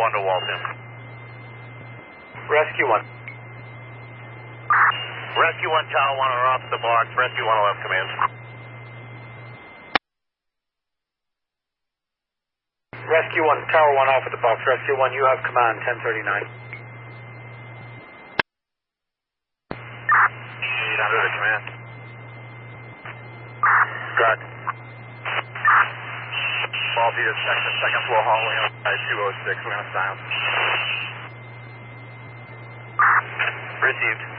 1 to Walton. Rescue 1. Rescue 1, Tower 1 are off the box. Rescue 1 will have command. Rescue 1, Tower 1 off at the box. Rescue 1, you have command, 1039. 800 at command. Got. Baltimore second floor hallway on 206. We're going to silence. Received.